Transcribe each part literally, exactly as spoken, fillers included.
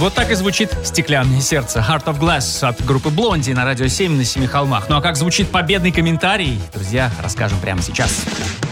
Вот так и звучит «Стеклянное сердце» Heart of Glass от группы Blondie на радио семь на Семи холмах. Ну а как звучит победный комментарий, друзья, расскажем прямо сейчас.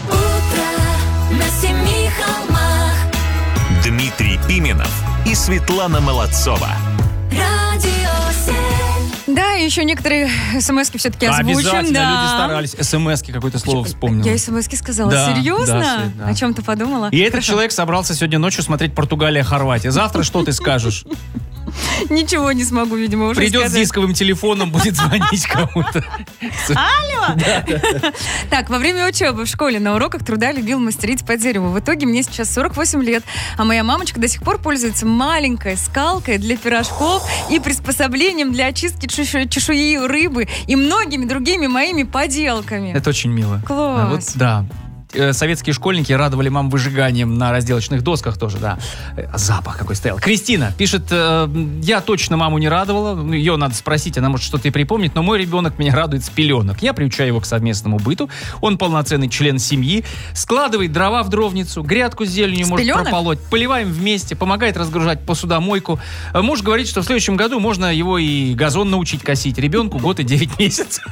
Утро на Семи холмах. Дмитрий Пименов и Светлана Молодцова. Радио семь. Да, и еще некоторые смс-ки все-таки озвучим. Обязательно, да. люди старались. СМС-ки, какое-то слово вспомнил. Я смс-ки сказала. Да, Серьезно? да, Свет, да. О чем ты подумала? И этот человек собрался сегодня ночью смотреть Португалия-Хорватия. Завтра что ты скажешь? Ничего не смогу, видимо, уже Придет сказать. с дисковым телефоном, будет звонить кому-то. Алло! Так, во время учебы в школе на уроках труда любил мастерить по дереву. В итоге мне сейчас сорок восемь лет, а моя мамочка до сих пор пользуется маленькой скалкой для пирожков и приспособлением для очистки чешу- чешуи рыбы и многими другими моими поделками. Это очень мило. Класс. А вот, да. Э, Советские школьники радовали мам выжиганием на разделочных досках тоже, да. Э, Запах какой стоял. Кристина пишет, э, я точно маму не радовала. Ну, ее надо спросить, она может что-то и припомнить, но мой ребенок меня радует с пеленок. Я приучаю его к совместному быту. Он полноценный член семьи. Складывает дрова в дровницу, грядку с зеленью С может пеленок? прополоть. Поливаем вместе, помогает разгружать посудомойку. Э, Муж говорит, что в следующем году можно его и газон научить косить. Ребенку год и девять месяцев.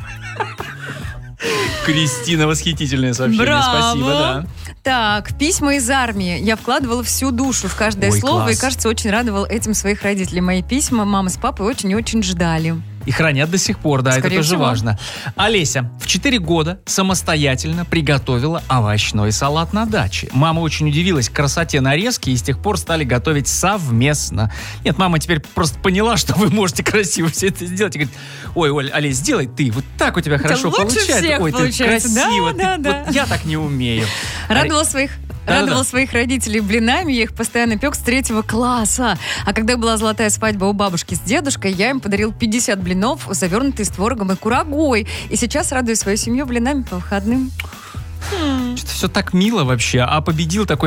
Кристина, восхитительное сообщение. Браво! Спасибо, да. Так, письма из армии. Я вкладывала всю душу в каждое Ой, слово класс. и, кажется, очень радовал этим своих родителей. Мои письма мама с папой очень и очень ждали. И хранят до сих пор, да, Скорее это тоже всего. важно. Олеся в четыре года самостоятельно приготовила овощной салат на даче. Мама очень удивилась красоте нарезки и с тех пор стали готовить совместно. Нет, мама теперь просто поняла, что вы можете красиво все это сделать. И говорит, ой, Оль, Олесь, сделай ты, вот так у тебя хорошо лучше получается. всех Ой, ты получается. Да, красиво, да, ты- да. вот я так не умею. Радовала своих... Да-да-да. Радовал своих родителей блинами, я их постоянно пек с третьего класса. А когда была золотая свадьба у бабушки с дедушкой, я им подарил пятьдесят блинов, завернутые с творогом и курагой. И сейчас радую свою семью блинами по выходным. Что-то все так мило вообще. А победил такой